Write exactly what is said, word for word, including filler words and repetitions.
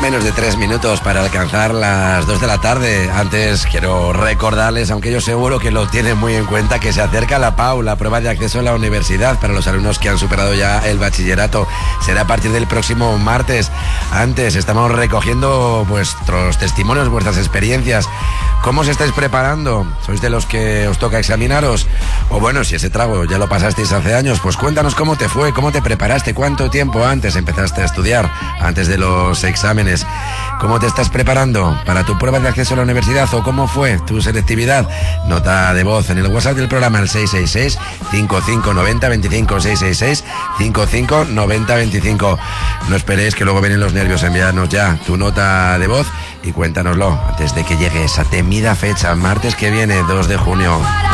Menos de tres minutos para alcanzar las dos de la tarde. Antes quiero recordarles, aunque yo seguro que lo tienen muy en cuenta, que se acerca la P A U, la prueba de acceso a la universidad para los alumnos que han superado ya el bachillerato. Será a partir del próximo martes. Antes estamos recogiendo vuestros testimonios, vuestras experiencias. ¿Cómo os estáis preparando? ¿Sois de los que os toca examinaros? O bueno, si ese trago ya lo pasasteis hace años, pues cuéntanos cómo te fue, cómo te preparaste, cuánto tiempo antes empezaste a estudiar, antes de los exámenes. ¿Cómo te estás preparando para tu prueba de acceso a la universidad o cómo fue tu selectividad? Nota de voz en el WhatsApp del programa, el seis seis seis, cinco cinco nueve cero, veinticinco, seis seis seis, cinco cinco nueve cero, veinticinco. No esperéis que luego vienen los nervios, enviarnos ya tu nota de voz y cuéntanoslo antes de que llegue esa temida fecha, martes que viene, dos de junio.